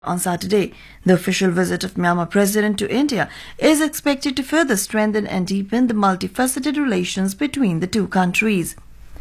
On Saturday. The official visit of Myanmar President to India is expected to further strengthen and deepen the multifaceted relations between the two countries.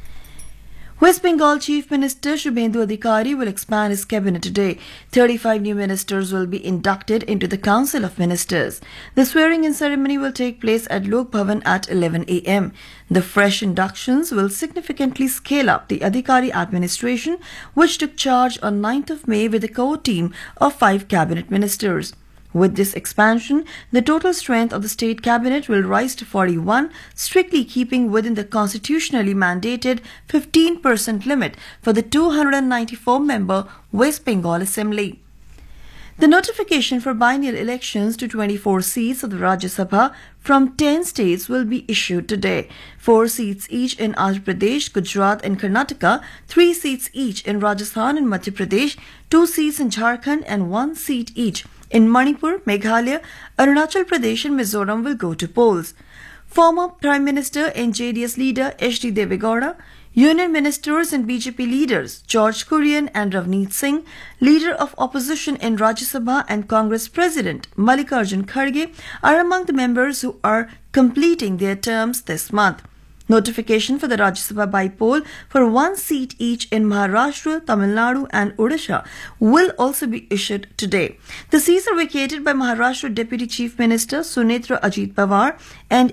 West Bengal Chief Minister Shubhendu Adhikari will expand his cabinet today. 35 new ministers will be inducted into the Council of Ministers. The swearing-in ceremony will take place at Lok Bhavan at 11 a.m. The fresh inductions will significantly scale up the Adhikari administration, which took charge on 9th of May with a core team of 5 cabinet ministers. With this expansion, the total strength of the state cabinet will rise to 41, strictly keeping within the constitutionally mandated 15% limit for the 294-member West Bengal Assembly. The notification for biennial elections to 24 seats of the Rajya Sabha from 10 states will be issued today. 4 seats each in Andhra Pradesh, Gujarat and Karnataka, 3 seats each in Rajasthan and Madhya Pradesh, 2 seats in Jharkhand and 1 seat each in Manipur, Meghalaya, Arunachal Pradesh and Mizoram will go to polls. Former Prime Minister and JDS leader H.D. Devegowda, Union Ministers and BJP leaders George Kurian and Ravneet Singh, Leader of Opposition in Rajya Sabha and Congress President Mallikarjun Kharge are among the members who are completing their terms this month. Notification for the Rajya Sabha by-poll for 1 seat each in Maharashtra, Tamil Nadu and Odisha will also be issued today. The seats are vacated by Maharashtra Deputy Chief Minister Sunetra Ajit Pawar and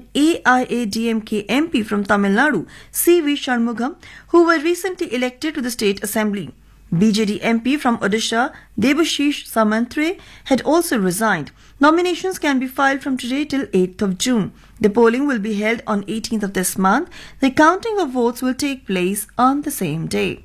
AIADMK MP from Tamil Nadu, C.V. Shanmugam, who were recently elected to the State Assembly. BJD MP from Odisha, Debashish Samantre, had also resigned. Nominations can be filed from today till 8th of June. The polling will be held on 18th of this month. The counting of votes will take place on the same day.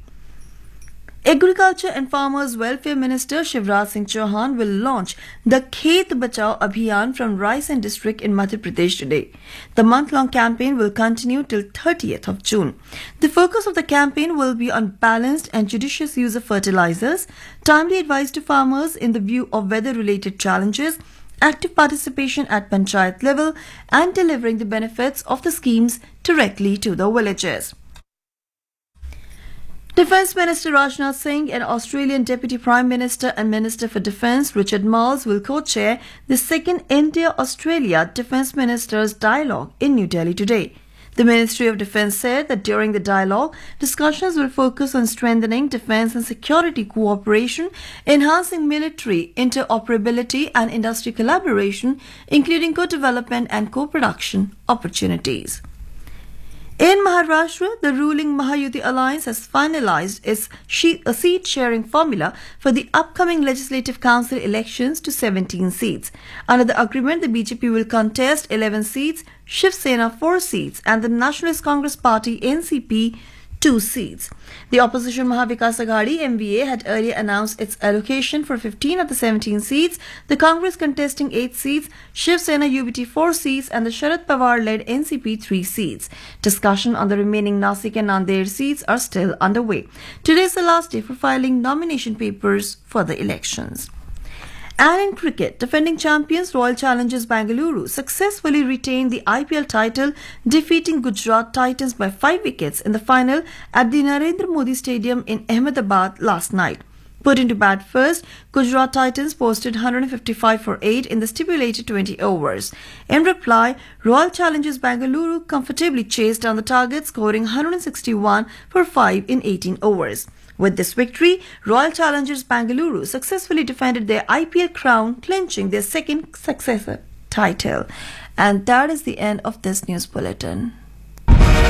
Agriculture and Farmers Welfare Minister Shivraj Singh Chauhan will launch the Khet Bachao Abhiyan from Raisen district in Madhya Pradesh today. The month-long campaign will continue till 30th of June. The focus of the campaign will be on balanced and judicious use of fertilizers, timely advice to farmers in the view of weather-related challenges, active participation at panchayat level, and delivering the benefits of the schemes directly to the villagers. Defence Minister Rajnath Singh and Australian Deputy Prime Minister and Minister for Defence Richard Marles will co-chair the second India-Australia Defence Ministers Dialogue in New Delhi today. The Ministry of Defence said that during the dialogue, discussions will focus on strengthening defence and security cooperation, enhancing military interoperability and industry collaboration, including co-development and co-production opportunities. In Maharashtra, the ruling Mahayuti Alliance has finalized its seat-sharing formula for the upcoming Legislative Council elections to 17 seats. Under the agreement, the BJP will contest 11 seats, Shiv Sena 4 seats, and the Nationalist Congress Party NCP 2 seats. The opposition Mahavikas Aghadi MVA had earlier announced its allocation for 15 of the 17 seats, the Congress contesting 8 seats, Shiv Sena UBT 4 seats and the Sharad Pawar-led NCP 3 seats. Discussion on the remaining Nasik and Nanded seats are still underway. Today is the last day for filing nomination papers for the elections. And in cricket, defending champions Royal Challengers Bengaluru successfully retained the IPL title, defeating Gujarat Titans by 5 wickets in the final at the Narendra Modi Stadium in Ahmedabad last night. Put into bat first, Gujarat Titans posted 155 for 8 in the stipulated 20 overs. In reply, Royal Challengers Bengaluru comfortably chased down the target, scoring 161 for 5 in 18 overs. With this victory, Royal Challengers Bengaluru successfully defended their IPL crown, clinching their second successive title. And that is the end of this news bulletin.